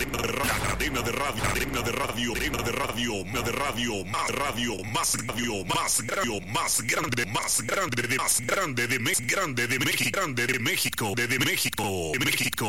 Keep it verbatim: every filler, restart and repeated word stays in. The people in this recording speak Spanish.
cadena de radio, cadena de radio, cadena de radio, cadena de radio, más radio, más radio, más radio, más grande, más grande, de más grande de México, grande de México, grande de México, de México, de México.